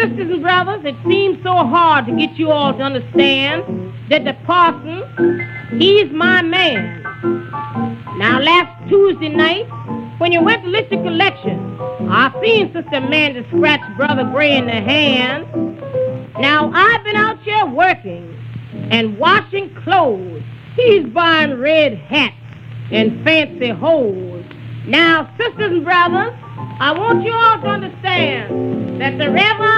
sisters and brothers, it seems so hard to get you all to understand that the parson, he's my man. Now, last Tuesday night, when you went to list your collection, I seen Sister Amanda scratch Brother Gray in the hand. Now, I've been out here working and washing clothes. He's buying red hats and fancy hose. Now, sisters and brothers, I want you all to understand that the Reverend